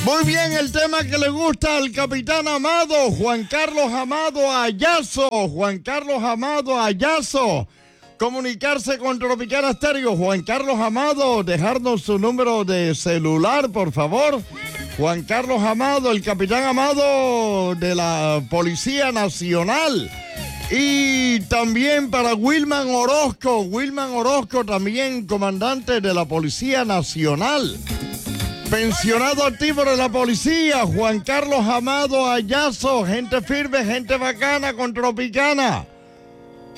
Muy bien, el tema que le gusta al capitán Amado, Juan Carlos Amado Ayazo. Juan Carlos Amado Ayazo. Comunicarse con Tropicana Estéreo. Juan Carlos Amado, dejarnos su número de celular, por favor. Juan Carlos Amado, el capitán Amado de la Policía Nacional. Y también para Wilman Orozco también comandante de la Policía Nacional. Pensionado activo de la policía, Juan Carlos Amado Ayazo, gente firme, gente bacana con Tropicana.